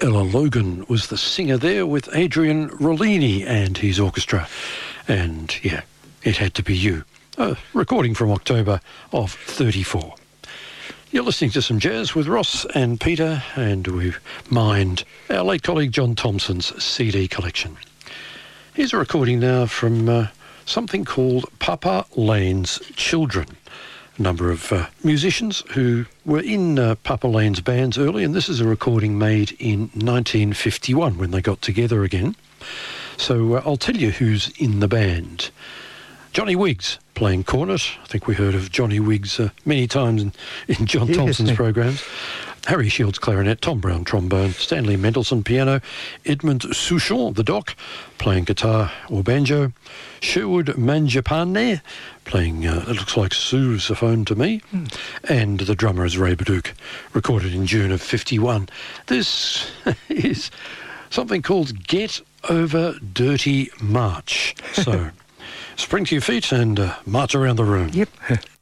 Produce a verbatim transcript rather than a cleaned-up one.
Ella Logan was the singer there with Adrian Rollini and his orchestra. And, yeah, It Had to Be You. A recording from October of thirty-four. You're listening to some jazz with Ross and Peter, and we've mined our late colleague John Thompson's C D collection. Here's a recording now from uh, something called Papa Lane's Children. A number of uh, musicians who were in uh, Papa Lane's bands early, and this is a recording made in nineteen fifty-one when they got together again. So uh, I'll tell you who's in the band. Johnny Wiggs playing cornet. I think we heard of Johnny Wiggs uh, many times in, in John Thompson's programs. Harry Shields clarinet, Tom Brown trombone, Stanley Mendelsohn piano, Edmund Souchon, the doc, playing guitar or banjo, Sherwood Manjapane, playing, uh, it looks like sousaphone to me, mm. and the drummer is Ray Baduch, recorded in June of fifty-one. This is something called Get Over Dirty March. So, spring to your feet and uh, march around the room. Yep.